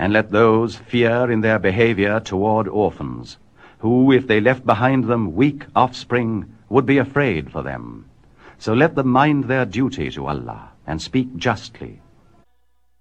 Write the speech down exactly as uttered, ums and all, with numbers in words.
and let those fear in their behavior toward orphans, who, if they left behind them weak offspring, would be afraid for them. So let them mind their duty to Allah, and speak justly,